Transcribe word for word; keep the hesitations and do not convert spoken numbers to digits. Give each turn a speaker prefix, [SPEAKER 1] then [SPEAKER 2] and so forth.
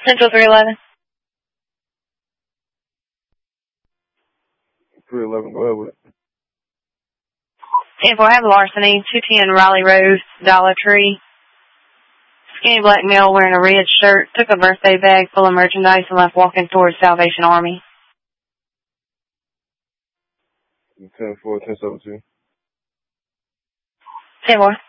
[SPEAKER 1] Central three eleven.
[SPEAKER 2] three eleven, go ahead with it.
[SPEAKER 1] If I have larceny, two ten Raleigh Road, Dollar Tree. Skinny black male wearing a red shirt, took a birthday bag full of merchandise and left walking towards Salvation Army.
[SPEAKER 2] ten four, ten seventeen.
[SPEAKER 1] ten more.